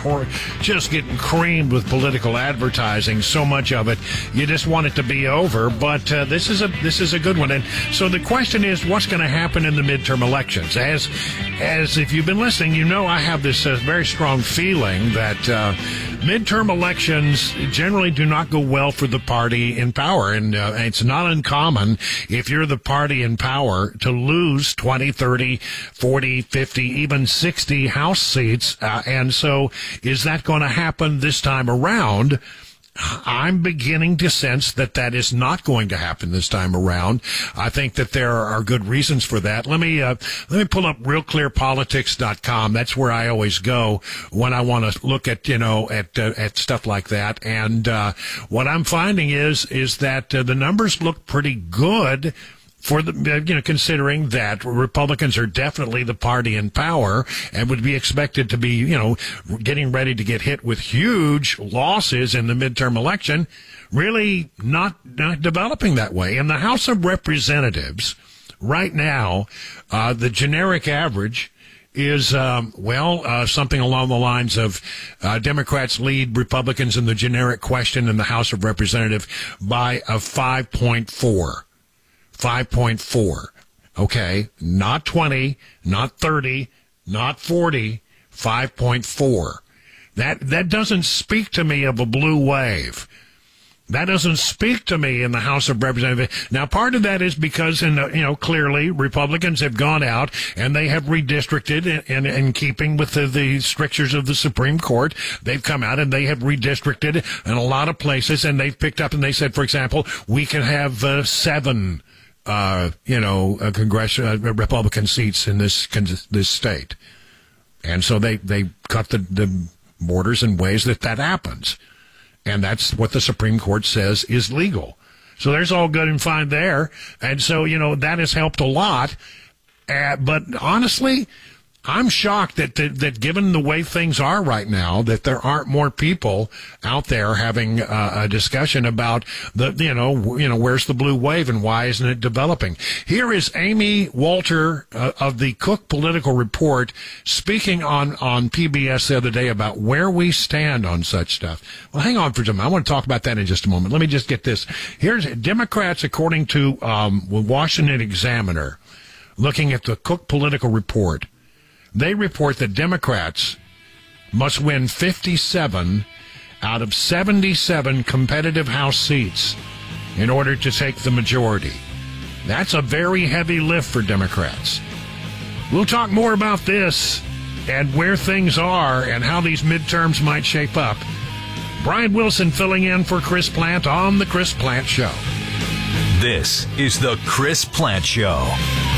just getting creamed with political advertising. So much of it, you just want it to be over. But this is a good one. And so the question is, what's going to happen in the midterm elections? As if you've been listening, you know I have this very strong feeling that midterm elections generally do not go well for the party in power, and it's not uncommon if you're the party in power to lose 20, 30, 40, 50, even 60 House seats. And so is that going to happen this time around? I'm beginning to sense that is not going to happen this time around. I think that there are good reasons for that. Let me pull up realclearpolitics.com. That's where I always go when I want to look at, at stuff like that. And what I'm finding is that the numbers look pretty good for the, considering that Republicans are definitely the party in power and would be expected to be, getting ready to get hit with huge losses in the midterm election, really not developing that way. In the House of Representatives, right now, the generic average is, something along the lines of Democrats lead Republicans in the generic question in the House of Representatives by a 5.4. 5.4. Okay. Not 20, not 30, not 40, 5.4. That doesn't speak to me of a blue wave. That doesn't speak to me in the House of Representatives. Now, part of that is because, clearly Republicans have gone out and they have redistricted in keeping with the strictures of the Supreme Court. They've come out and they have redistricted in a lot of places, and they've picked up and they said, for example, we can have 7 congressional Republican seats in this state. And so they cut the borders in ways that happens. And that's what the Supreme Court says is legal. So there's all good and fine there. And so, that has helped a lot. But honestly, I'm shocked that given the way things are right now, that there aren't more people out there having a discussion about where's the blue wave and why isn't it developing? Here is Amy Walter of the Cook Political Report speaking on PBS the other day about where we stand on such stuff. Well, hang on for a moment. I want to talk about that in just a moment. Let me just get this. Here's Democrats, according to Washington Examiner, looking at the Cook Political Report. They report that Democrats must win 57 out of 77 competitive House seats in order to take the majority. That's a very heavy lift for Democrats. We'll talk more about this and where things are and how these midterms might shape up. Brian Wilson filling in for Chris Plant on The Chris Plant Show. This is The Chris Plant Show.